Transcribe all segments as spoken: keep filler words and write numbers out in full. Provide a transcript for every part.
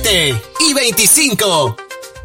veinte y veinticinco.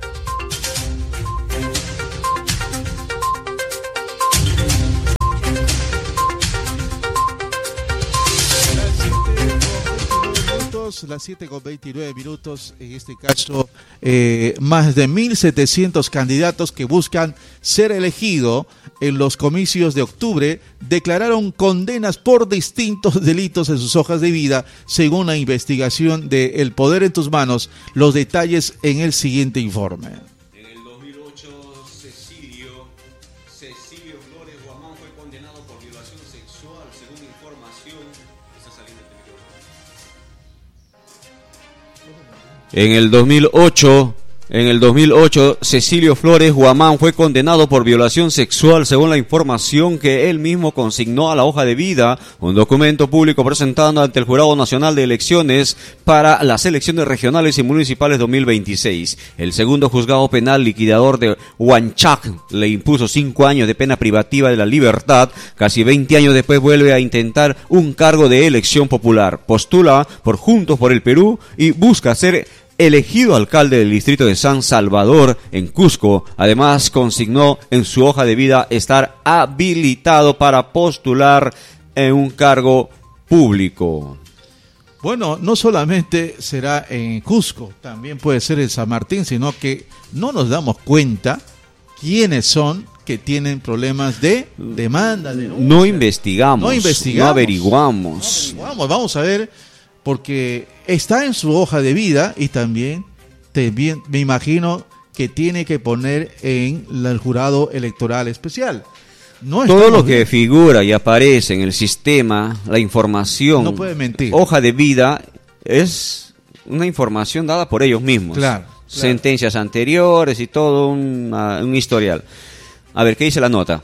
Las siete con veintinueve minutos, en este caso, eh, más de mil setecientos candidatos que buscan ser elegidos en los comicios de octubre declararon condenas por distintos delitos en sus hojas de vida, según la investigación de El Poder en Tus Manos. Los detalles en el siguiente informe. En el dos mil ocho, Cecilio, Cecilio Flores Guamán fue condenado por violación sexual, según información. Está saliendo el micrófono. En el dos mil ocho, en el dos mil ocho, Cecilio Flores Guamán fue condenado por violación sexual, según la información que él mismo consignó a la hoja de vida, un documento público presentado ante el Jurado Nacional de Elecciones para las elecciones regionales y municipales dos mil veintiséis. El segundo juzgado penal liquidador de Huanchac le impuso cinco años de pena privativa de la libertad. Casi veinte años después vuelve a intentar un cargo de elección popular. Postula por Juntos por el Perú y busca ser elegido alcalde del distrito de San Salvador, en Cusco. Además, consignó en su hoja de vida estar habilitado para postular en un cargo público. Bueno, no solamente será en Cusco, también puede ser en San Martín, sino que no nos damos cuenta quiénes son que tienen problemas de demanda. De no investigamos, no investigamos, no averiguamos. No averiguamos. Vamos a ver, porque está en su hoja de vida y también, también me imagino que tiene que poner en el jurado electoral especial. No Todo lo que bien. figura y aparece en el sistema, la información, no puede mentir. Hoja de vida, es una información dada por ellos mismos. Claro, claro. Sentencias anteriores y todo una, un historial. A ver, ¿qué dice la nota?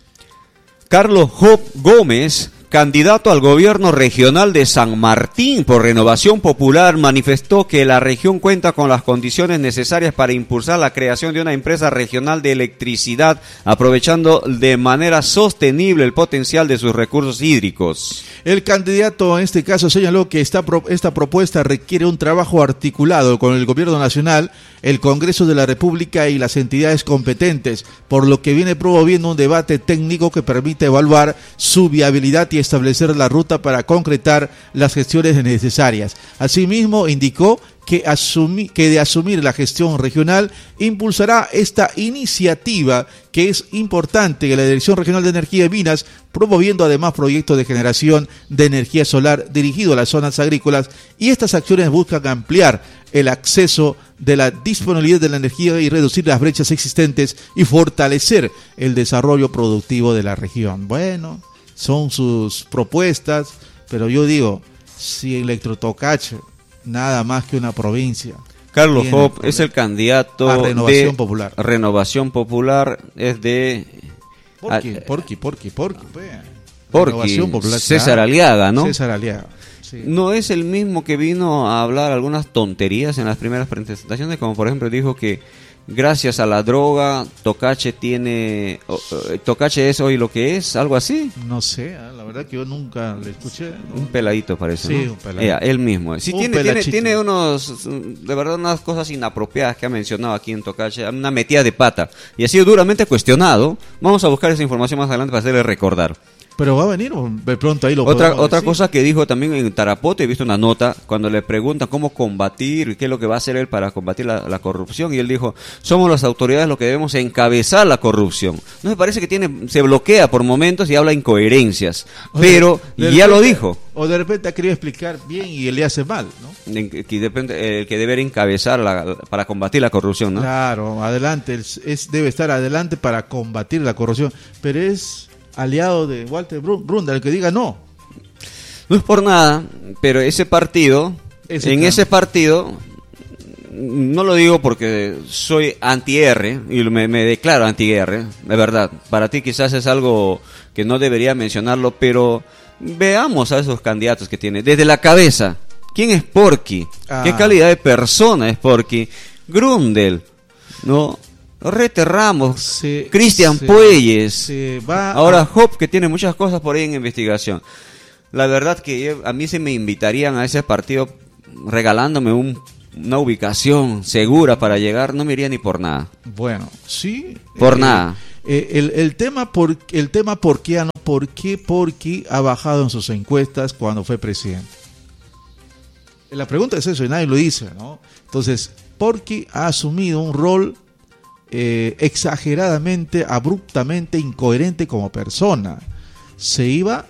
Carlos Job Gómez, candidato al gobierno regional de San Martín por Renovación Popular, manifestó que la región cuenta con las condiciones necesarias para impulsar la creación de una empresa regional de electricidad, aprovechando de manera sostenible el potencial de sus recursos hídricos. El candidato en este caso señaló que esta, esta propuesta requiere un trabajo articulado con el gobierno nacional, el Congreso de la República y las entidades competentes, por lo que viene promoviendo un debate técnico que permite evaluar su viabilidad y establecer la ruta para concretar las gestiones necesarias. Asimismo, indicó que, asumi, que de asumir la gestión regional impulsará esta iniciativa que es importante en la Dirección Regional de Energía y Minas, promoviendo además proyectos de generación de energía solar dirigido a las zonas agrícolas, y estas acciones buscan ampliar el acceso de la disponibilidad de la energía y reducir las brechas existentes y fortalecer el desarrollo productivo de la región. Bueno, son sus propuestas, pero yo digo, si Electrotocache, nada más que una provincia. Carlos Job es el candidato a Renovación de Popular. Renovación Popular es de... Porqui, Porqui, Porqui, Porqui. Porqui, Popular, César Aliaga, ¿no? César Aliaga. Sí. No es el mismo que vino a hablar algunas tonterías en las primeras presentaciones, como por ejemplo dijo que gracias a la droga Tocache tiene Tocache es hoy lo que es, algo así. No sé, la verdad que yo nunca le escuché. No. Un peladito parece, sí, ¿no? Un peladito. Ella, él mismo. Sí, un tiene, tiene, tiene unos, de verdad, unas cosas inapropiadas que ha mencionado aquí en Tocache, una metida de pata, y ha sido duramente cuestionado. Vamos a buscar esa información más adelante para hacerle recordar. Pero va a venir, de pronto ahí lo Otra otra decir. Cosa que dijo también en Tarapoto, he visto una nota, cuando le preguntan cómo combatir, qué es lo que va a hacer él para combatir la, la corrupción, y él dijo, somos las autoridades los que debemos encabezar la corrupción. No me parece que tiene se bloquea por momentos y habla incoherencias, o pero ya repente, lo dijo. O de repente ha querido explicar bien y él le hace mal, ¿no? En, que depende, el que debe encabezar la, para combatir la corrupción, ¿no? Claro, adelante, es, es debe estar adelante para combatir la corrupción, pero es aliado de Walter Brundtland, el que diga no. No es por nada, pero ese partido, ese en plan. ese partido, no lo digo porque soy anti-R, y me, me declaro anti-R, de verdad. Para ti quizás es algo que no debería mencionarlo, pero veamos a esos candidatos que tiene. Desde la cabeza, ¿quién es Porqui? Ah. ¿Qué calidad de persona es Porqui? Grundel, ¿no? Rete Ramos, Cristian Puelles, ahora a... Job, que tiene muchas cosas por ahí en investigación. La verdad que yo, a mí se me invitarían a ese partido regalándome un una ubicación segura para llegar, no me iría ni por nada. Bueno, sí. Por eh, nada. Eh, el, el tema por el tema por qué, por qué Porky ha bajado en sus encuestas cuando fue presidente. La pregunta es eso y nadie lo dice, ¿no? Entonces, Porky ha asumido un rol eh, exageradamente, abruptamente incoherente como persona. Se iba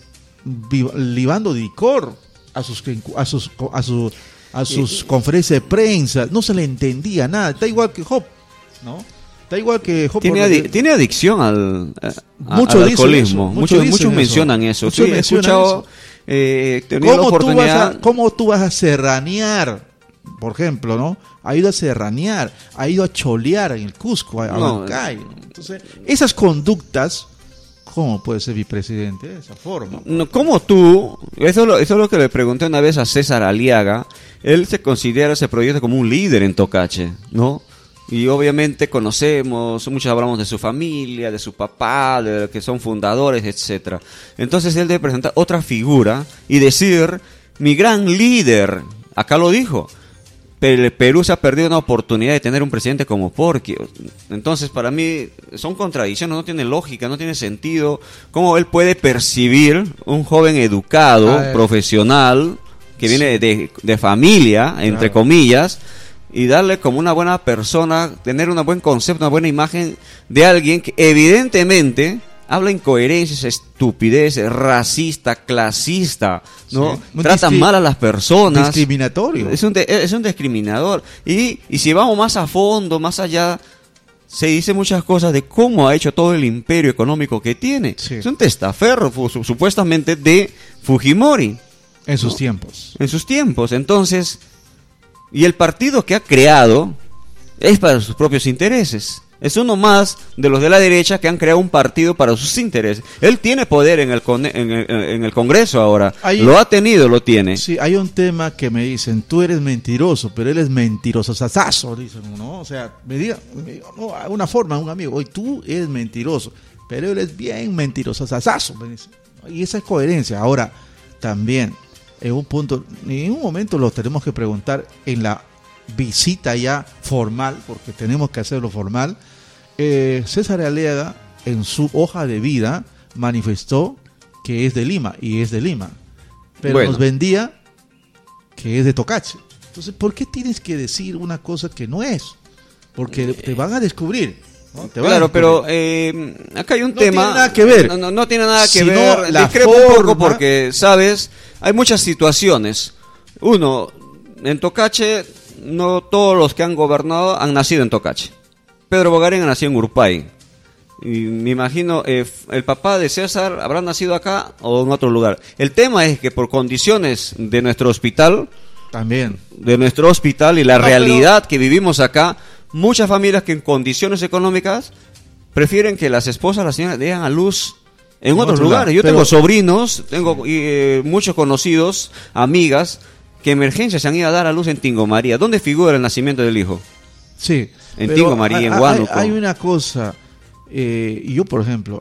viva, libando de licor a sus a sus a sus a sus conferencias de prensa, no se le entendía nada, está igual que Job, ¿no? Está igual que Job. Tiene, adi- tiene adicción al, a, mucho al alcoholismo. Eso, muchos, mucho muchos mencionan eso. Muchos Sí, he escuchado, eh, he tenido la ¿Cómo, tú vas oportunidad. a, ¿Cómo tú vas a serranear? Por ejemplo, ¿no? Ha ido a serranear, ha ido a cholear en el Cusco, a, a No. Bancay. Entonces, esas conductas, ¿cómo puede ser vicepresidente de esa forma? No, ¿cómo tú? Eso, lo- eso es lo que le pregunté una vez a César Aliaga. Él se considera, se proyecta como un líder en Tocache, ¿no? Y obviamente conocemos, muchos hablamos de su familia, de su papá, de que son fundadores, etcétera. Entonces él debe presentar otra figura y decir, mi gran líder, acá lo dijo, Pe- Perú se ha perdido una oportunidad de tener un presidente como Porky. Entonces para mí son contradicciones, no tiene lógica, no tiene sentido. ¿Cómo él puede percibir un joven educado, A ver. profesional, que viene de, de familia, entre Claro. comillas, y darle como una buena persona, tener un buen concepto, una buena imagen de alguien que evidentemente habla incoherencias, estupidez, racista, clasista, ¿no? Sí. Muy Trata discri- mal a las personas. Discriminatorio. Es un, de- es un discriminador. Y, y si vamos más a fondo, más allá, se dice muchas cosas de cómo ha hecho todo el imperio económico que tiene. Sí. Es un testaferro, fu- su- supuestamente, de Fujimori En sus ¿no? tiempos. en sus tiempos. Entonces, y el partido que ha creado es para sus propios intereses. Es uno más de los de la derecha que han creado un partido para sus intereses. Él tiene poder en el, con- en el, en el Congreso ahora. Ahí- Lo ha tenido, lo tiene. Sí, hay un tema que me dicen, tú eres mentiroso, pero él es mentiroso sasazo, dicen, ¿no? O sea, me diga, me diga, no, una forma, un amigo, oye, tú eres mentiroso, pero él es bien mentiroso sasazo, me dice. Y esa es coherencia. Ahora, también, en un punto, en un momento lo tenemos que preguntar en la visita ya formal, porque tenemos que hacerlo formal. eh, César Aliaga, en su hoja de vida, manifestó que es de Lima, y es de Lima. Pero Bueno. nos vendía que es de Tocache. Entonces, ¿por qué tienes que decir una cosa que no es? Porque te van a descubrir. ¿no? Te van a Claro, descubrir. pero eh, acá hay un No tema. tiene nada que ver. No, no, no tiene nada que Sino ver. la Discrepo un poco forma. porque, ¿sabes? Hay muchas situaciones. Uno, en Tocache, no todos los que han gobernado han nacido en Tocache. Pedro Bogarín nació en Urupay. Y me imagino, eh, el papá de César habrá nacido acá o en otro lugar. El tema es que por condiciones de nuestro hospital, También. de nuestro hospital y la No, realidad que vivimos acá, muchas familias que en condiciones económicas prefieren que las esposas, las señoras, den a luz en, En otros otro lugares. lado, Yo pero- tengo sobrinos, tengo eh, muchos conocidos, amigas, que emergencias se han ido a dar a luz en Tingo María. ¿Dónde figura el nacimiento del hijo? Sí. En pero Tingo María, hay- en hay- Huánuco. Hay una cosa, eh, yo por ejemplo,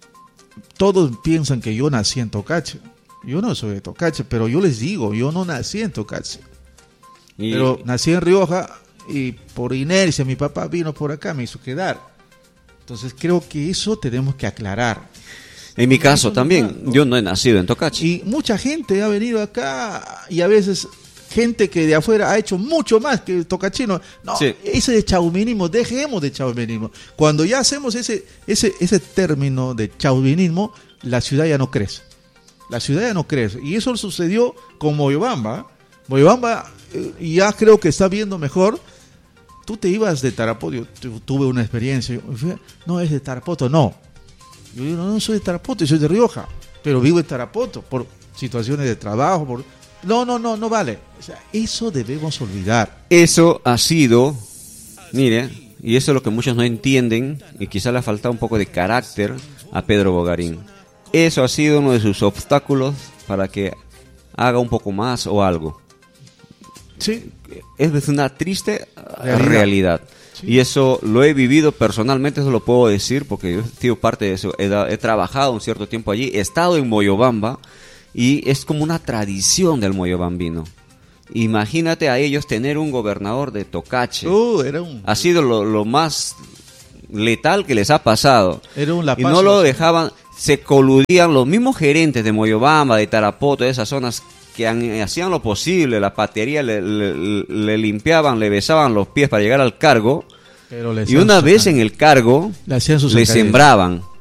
todos piensan que yo nací en Tocache. Yo no soy de Tocache, pero yo les digo, yo no nací en Tocache. Y- Pero nací en Rioja y por inercia mi papá vino por acá, me hizo quedar. Entonces creo que eso tenemos que aclarar. en mi caso no, también, no. yo no he nacido en Tocache. Y mucha gente ha venido acá y a veces gente que de afuera ha hecho mucho más que el tocachino. No, Sí. ese de chauvinismo, dejemos de chauvinismo. Cuando ya hacemos ese, ese, ese término de chauvinismo, la ciudad ya no crece. La ciudad ya no crece. Y eso sucedió con Moyobamba. Moyobamba eh, ya creo que está viendo mejor. Tú te ibas de Tarapoto, yo tu- tuve una experiencia. Yo fui, no, es de Tarapoto, no. Yo digo, no, no soy de Tarapoto, yo soy de Rioja, pero vivo en Tarapoto por situaciones de trabajo. Por... No, no, no, no vale. O sea, eso debemos olvidar. Eso ha sido, mire, y eso es lo que muchos no entienden, y quizá le ha faltado un poco de carácter a Pedro Bogarín. Eso ha sido uno de sus obstáculos para que haga un poco más o algo. Sí, Es una triste Realidad. realidad. Sí. Y eso lo he vivido personalmente, eso lo puedo decir, porque yo he sido parte de eso. He, da- he trabajado un cierto tiempo allí, he estado en Moyobamba, y es como una tradición del moyobambino. Imagínate a ellos tener un gobernador de Tocache. Uh, era un... Ha sido lo, lo más letal que les ha pasado. Era un y no lo dejaban, se coludían los mismos gerentes de Moyobamba, de Tarapoto, de esas zonas que han, hacían lo posible, la patería le, le, le limpiaban, le besaban los pies para llegar al cargo. Pero y una vez en el cargo, le, hacían sus le sembraban.